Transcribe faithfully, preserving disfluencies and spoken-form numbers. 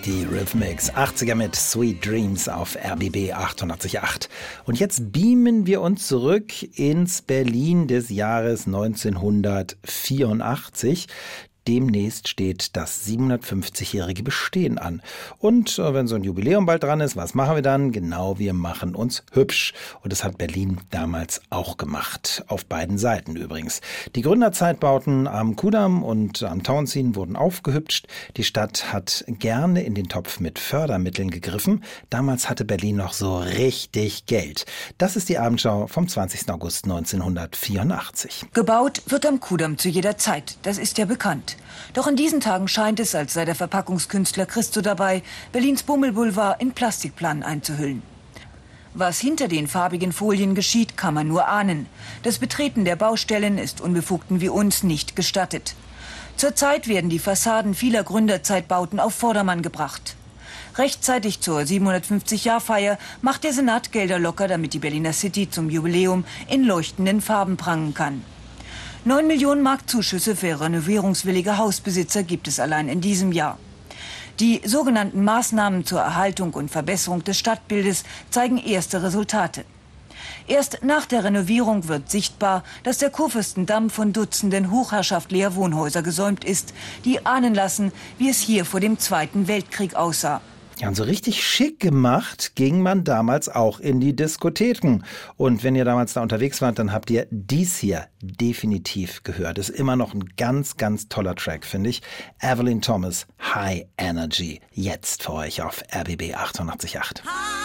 Die Rhythmics, achtziger mit Sweet Dreams auf R B B achtundachtzig Komma acht. Und jetzt beamen wir uns zurück ins Berlin des Jahres neunzehnhundertvierundachtzig. Demnächst steht das siebenhundertfünfzigjährige Bestehen an. Und äh, wenn so ein Jubiläum bald dran ist, was machen wir dann? Genau, wir machen uns hübsch. Und das hat Berlin damals auch gemacht. Auf beiden Seiten übrigens. Die Gründerzeitbauten am Kudamm und am Tauentzien wurden aufgehübscht. Die Stadt hat gerne in den Topf mit Fördermitteln gegriffen. Damals hatte Berlin noch so richtig Geld. Das ist die Abendschau vom zwanzigsten August neunzehnhundertvierundachtzig. Gebaut wird am Kudamm zu jeder Zeit. Das ist ja bekannt. Doch in diesen Tagen scheint es, als sei der Verpackungskünstler Christo dabei, Berlins Bummelboulevard in Plastikplanen einzuhüllen. Was hinter den farbigen Folien geschieht, kann man nur ahnen. Das Betreten der Baustellen ist Unbefugten wie uns nicht gestattet. Zurzeit werden die Fassaden vieler Gründerzeitbauten auf Vordermann gebracht. Rechtzeitig zur siebenhundertfünfzig-Jahr-Feier macht der Senat Gelder locker, damit die Berliner City zum Jubiläum in leuchtenden Farben prangen kann. Neun Millionen Mark Zuschüsse für renovierungswillige Hausbesitzer gibt es allein in diesem Jahr. Die sogenannten Maßnahmen zur Erhaltung und Verbesserung des Stadtbildes zeigen erste Resultate. Erst nach der Renovierung wird sichtbar, dass der Kurfürstendamm von Dutzenden hochherrschaftlicher Wohnhäuser gesäumt ist, die ahnen lassen, wie es hier vor dem Zweiten Weltkrieg aussah. Ja, und so richtig schick gemacht ging man damals auch in die Diskotheken. Und wenn ihr damals da unterwegs wart, dann habt ihr dies hier definitiv gehört. Ist immer noch ein ganz, ganz toller Track, finde ich. Evelyn Thomas, High Energy. Jetzt für euch auf R B B achtundachtzig Komma acht.